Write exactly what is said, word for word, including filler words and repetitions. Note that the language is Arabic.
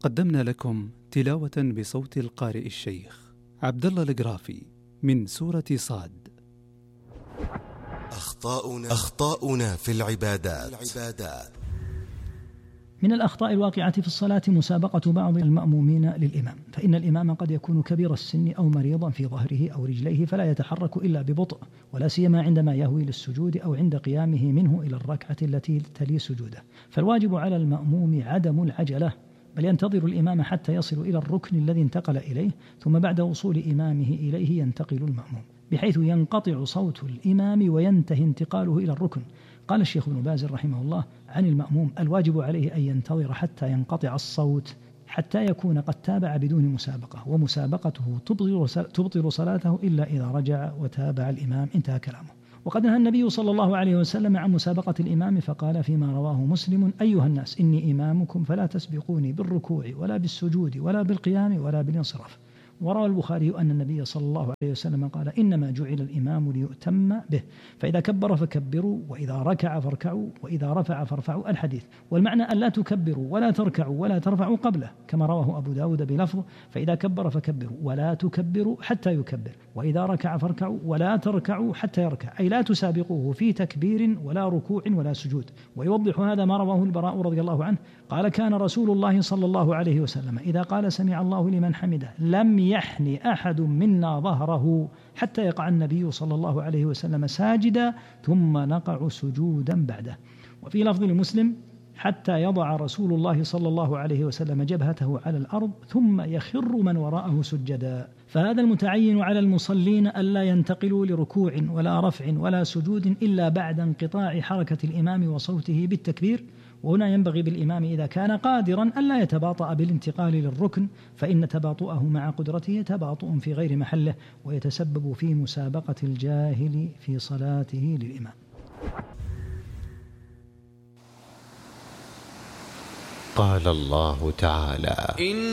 قدمنا لكم تلاوة بصوت القارئ الشيخ عبد الله القرافي من سورة صاد. أخطاؤنا, أخطاؤنا في العبادات. العبادات من الأخطاء الواقعة في الصلاة مسابقة بعض المأمومين للإمام، فإن الإمام قد يكون كبير السن أو مريضا في ظهره أو رجليه فلا يتحرك إلا ببطء، ولا سيما عندما يهوي للسجود أو عند قيامه منه إلى الركعة التي تلي سجوده، فالواجب على المأموم عدم العجلة، بل ينتظر الإمام حتى يصل إلى الركن الذي انتقل إليه، ثم بعد وصول إمامه إليه ينتقل المأموم، بحيث ينقطع صوت الإمام وينتهي انتقاله إلى الركن. قال الشيخ ابن باز رحمه الله عن المأموم: الواجب عليه أن ينتظر حتى ينقطع الصوت حتى يكون قد تابع بدون مسابقة، ومسابقته تبطل صلاته إلا إذا رجع وتابع الإمام. انتهى كلامه. وقد نهى النبي صلى الله عليه وسلم عن مسابقة الإمام، فقال فيما رواه مسلم: أيها الناس إني إمامكم فلا تسبقوني بالركوع ولا بالسجود ولا بالقيام ولا بالانصراف. وروى البخاري أن النبي صلى الله عليه وسلم قال: إنما جعل الإمام ليؤتم به، فإذا كبر فكبروا، وإذا ركع فاركعوا، وإذا رفع فارفعوا. الحديث. والمعنى أن لا تكبروا ولا تركعوا ولا ترفعوا قبله، كما رواه أبو داود بلفظ: فإذا كبر فكبروا ولا تكبروا حتى يكبر، وإذا ركع فاركعوا ولا تركعوا حتى يركع، أي لا تسابقوه في تكبير ولا ركوع ولا سجود. ويوضح هذا ما رواه البراء رضي الله عنه قال: كان رسول الله صلى الله عليه وسلم إذا قال سمع الله لمن حمده لم يحن أحد منا ظهره حتى يقع النبي صلى الله عليه وسلم ساجدا ثم نقع سجودا بعده. وفي لفظ المسلم: حتى يضع رسول الله صلى الله عليه وسلم جبهته على الأرض ثم يخر من وراءه سجدا. فهذا المتعين على المصلين ألا ينتقلوا لركوع ولا رفع ولا سجود إلا بعد انقطاع حركة الإمام وصوته بالتكبير. وهنا ينبغي بالإمام إذا كان قادرا ألا يتباطأ بالانتقال للركن، فإن تباطؤه مع قدرته تباطؤ في غير محله، ويتسبب في مسابقة الجاهل في صلاته للإمام. قال الله تعالى: